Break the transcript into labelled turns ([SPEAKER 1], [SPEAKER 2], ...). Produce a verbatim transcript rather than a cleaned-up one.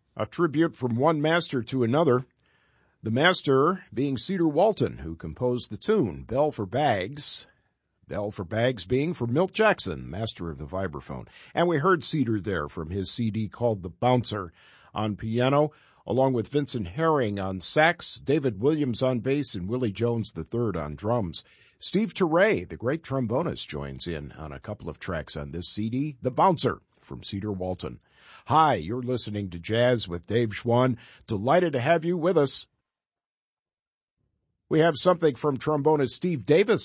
[SPEAKER 1] A tribute from one master to another. The master being Cedar Walton, who composed the tune, Bell for Bags. Bell for Bags being for Milt Jackson, master of the vibraphone. And we heard Cedar there from his C D called The Bouncer on piano, along with Vincent Herring on sax, David Williams on bass, and Willie Jones the third on drums. Steve Teray, the great trombonist, joins in on a couple of tracks on this C D, The Bouncer from Cedar Walton. Hi, you're listening to Jazz with Dave Schwann. Delighted to have you with us. We have something from trombonist Steve Davis